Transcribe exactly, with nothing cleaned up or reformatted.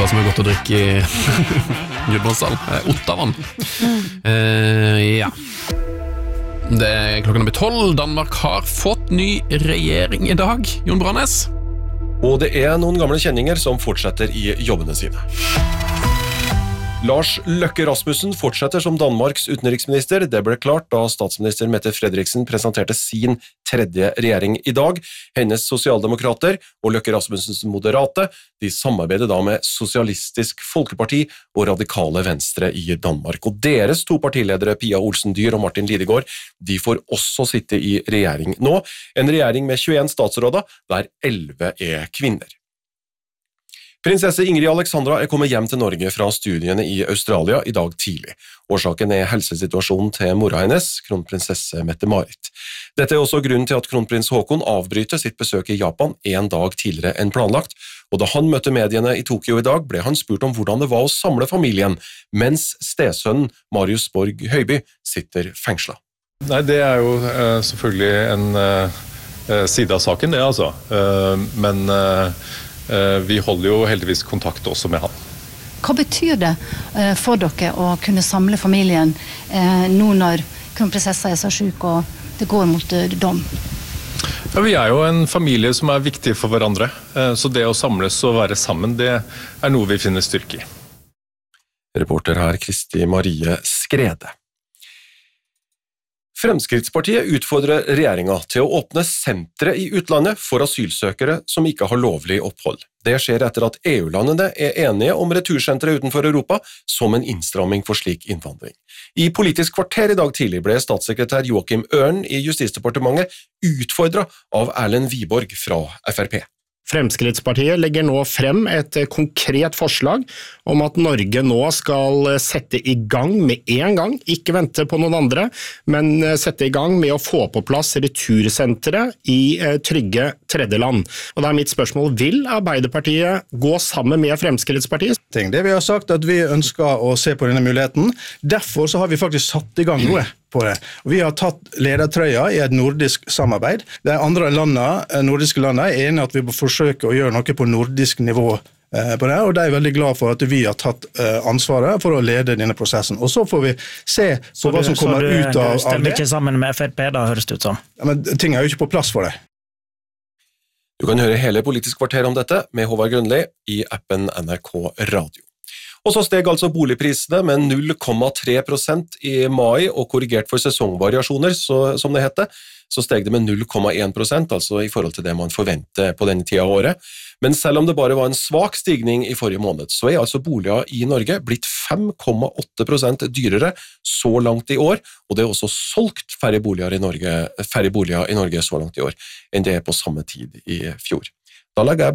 hva som er godt å drikke i Gudbrandsdal. Ottavann. Uh, ja. Det er klokken blir tolv. Danmark har fått ny regjering i dag. Jon Brannes. Og det er noen gamle kjenninger som fortsetter i jobbene sine. Lars Løkke Rasmussen fortsetter som Danmarks utenriksminister. Det ble klart da statsminister Mette Frederiksen presenterte sin tredje regjering i dag. Hennes sosialdemokrater og Løkke Rasmussens moderate, de samarbeider da med Sosialistisk Folkeparti og Radikale Venstre i Danmark. Og deres to partiledere, Pia Olsen Dyhr og Martin Lidegaard, de får også sitte i regjering nå. En regjering med tjueen statsråder, der elleve er kvinner. Prinsesse Ingrid Alexandra er kommet hjem til Norge fra studiene i Australia i dag tidlig. Årsaken er helsesituasjonen til mora hennes, kronprinsesse Mette-Marit. Dette er også grunnen til at kronprins Haakon avbryter sitt besøk i Japan en dag tidligere enn planlagt, og da han møtte mediene i Tokyo i dag, ble han spurt om hvordan det var å samle familien, mens stesønnen Marius Borg Høiby sitter fengslet. Nei, det er jo uh, selvfølgelig en uh, side av saken, det altså. Uh, men... Uh, Vi holder jo heldigvis kontakt også med han. Hva betyr det for dere å kunne samle familien nå når kronprinsessa er så syk og det går mot dom? Ja, vi er jo en familie som er viktig for hverandre, så det å samles og være sammen, det er noe vi finner styrke i. Reporter her Kristi Marie Skrede. Fremskrittspartiet utfordrer regjeringen til å åpne sentre i utlandet for asylsøkere som ikke har lovlig opphold. Det skjer etter at E U-landene er enige om retursentre utenfor Europa som en innstramming for slik innvandring. I Politisk kvarter i dag tidlig ble statssekretær Joakim Ørn i Justisdepartementet utfordret av Erlend Wiborg fra F R P. Fremskrittspartiet legger nå frem et konkret forslag om at Norge nå skal sette i gang med en gang, ikke vente på noen andre, men sette i gang med å få på plass retursentre i trygge tredjeland. Og da er mitt spørsmål, vil Arbeiderpartiet gå sammen med Fremskrittspartiet? Det vi har sagt at vi ønsker å se på denne muligheten, derfor så har vi faktisk satt i gang noe på det. Vi har tatt ledertrøya i et nordisk samarbeid. De andre landene, nordiske landene er enige at vi må forsøke å gjøre noe på nordisk nivå på det, og de er veldig glad for at vi har tatt ansvaret for å lede denne prosessen. Og så får vi se på så hva som du, kommer du, ut av, av det. Så du stemmer ikke sammen med F R P da, høres det ut som? Ja, men ting er jo ikke på plass for det. Du kan høre hele Politisk kvarter om dette med Håvard Grønli i appen N R K Radio. Og så steg altså boligprisene med null komma tre prosent i mai, og korrigert for sesongvariasjoner, så, som det heter, så steg det med null komma en prosent, altså i forhold til det man forventer på denne tida av året. Men selv om det bare var en svak stigning i forrige måned, så er altså boliger i Norge blitt fem komma åtte prosent dyrere så langt i år, og det er også solgt færre boliger i Norge, færre boliger i Norge så langt i år enn det er på samme tid i fjor. Da legger jeg